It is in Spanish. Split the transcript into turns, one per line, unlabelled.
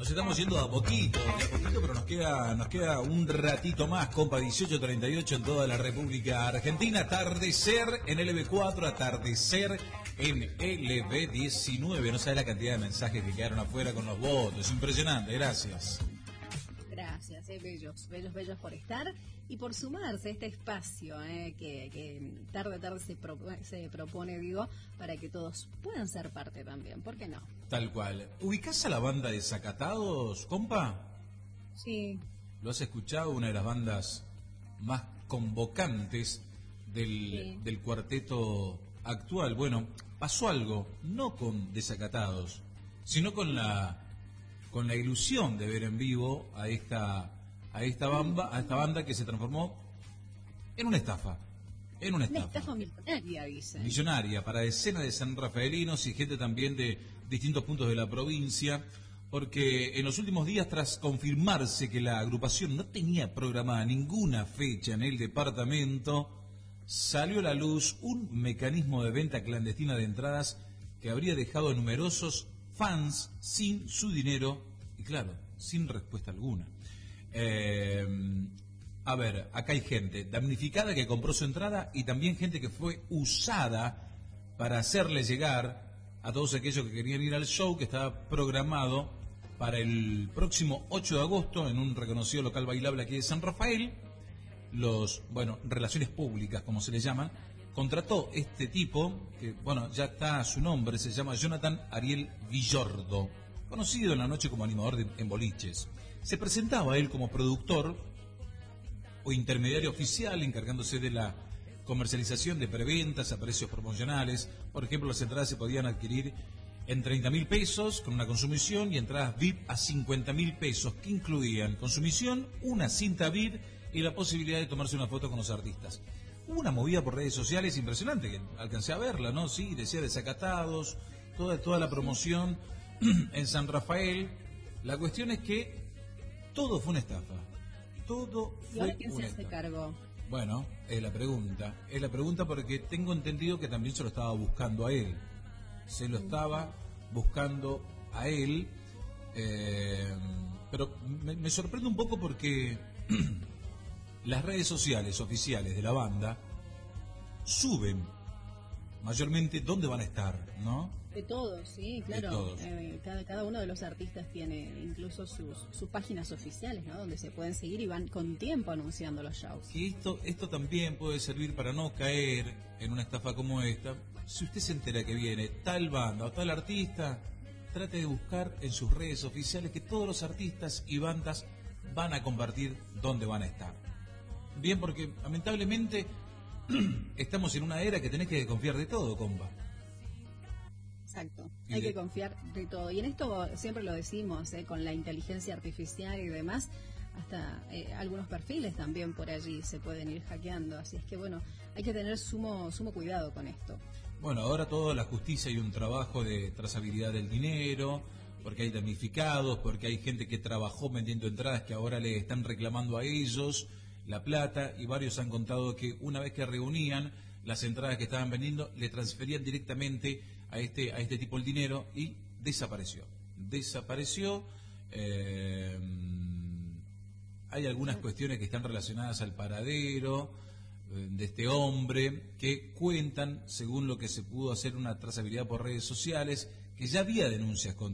Nos estamos yendo a poquito, pero nos queda un ratito más, compa. 18:38 en toda la República Argentina. Atardecer en LB4, atardecer en LB19. No sabes la cantidad de mensajes que quedaron afuera con los votos. Impresionante, gracias.
Gracias, bellos por estar y por sumarse a este espacio que tarde a tarde se propone, digo, para que todos puedan ser parte también, ¿por qué no?
Tal cual. ¿Ubicás a la banda Desacatados, compa?
Sí.
¿Lo has escuchado? Una de las bandas más convocantes del cuarteto actual. Bueno, pasó algo, no con Desacatados, sino con la ilusión de ver en vivo a esta banda que se transformó en una estafa. Una estafa
millonaria, dicen.
Millonaria para decenas de sanrafaelinos y gente también de distintos puntos de la provincia, porque en los últimos días, tras confirmarse que la agrupación no tenía programada ninguna fecha en el departamento, salió a la luz un mecanismo de venta clandestina de entradas que habría dejado a numerosos fans sin su dinero y, claro, sin respuesta alguna. A ver, acá hay gente damnificada que compró su entrada y también gente que fue usada para hacerle llegar a todos aquellos que querían ir al show que estaba programado para el próximo 8 de agosto en un reconocido local bailable aquí de San Rafael. Relaciones públicas, como se le llama, contrató este tipo, que ya está su nombre, se llama Jonathan Ariel Villordo, conocido en la noche como animador en boliches. Se presentaba él como productor o intermediario oficial, encargándose de la comercialización de preventas a precios promocionales. Por ejemplo, las entradas se podían adquirir en 30.000 pesos con una consumición y entradas VIP a 50.000 pesos, que incluían consumición, una cinta VIP y la posibilidad de tomarse una foto con los artistas. Hubo una movida por redes sociales impresionante, que alcancé a verla, ¿no? Sí, decía Desacatados, toda la promoción en San Rafael. La cuestión es que todo fue una estafa. Todo fue una estafa.
¿Quién se hace cargo?
Bueno, es la pregunta porque tengo entendido que también se lo estaba buscando a él. Se lo estaba buscando a él, pero me sorprende un poco porque las redes sociales oficiales de la banda suben mayormente dónde van a estar, ¿no?
De todos, sí, claro. Cada uno de los artistas tiene incluso sus páginas oficiales, ¿no? Donde se pueden seguir y van con tiempo anunciando los shows.
Y esto también puede servir para no caer en una estafa como esta. Si usted se entera que viene tal banda o tal artista, trate de buscar en sus redes oficiales que todos los artistas y bandas van a compartir dónde van a estar. Bien, porque lamentablemente estamos en una era que tenés que desconfiar de todo, compa.
Exacto, hay que confiar de todo. Y en esto siempre lo decimos, con la inteligencia artificial y demás, hasta algunos perfiles también por allí se pueden ir hackeando. Así es que hay que tener sumo cuidado con esto.
Bueno, ahora toda la justicia hay un trabajo de trazabilidad del dinero, porque hay damnificados, porque hay gente que trabajó vendiendo entradas que ahora le están reclamando a ellos la plata, y varios han contado que una vez que reunían las entradas que estaban vendiendo, le transferían directamente a este tipo el dinero y desapareció. Hay algunas cuestiones que están relacionadas al paradero de este hombre, que cuentan, según lo que se pudo hacer una trazabilidad por redes sociales, que ya había denuncias contra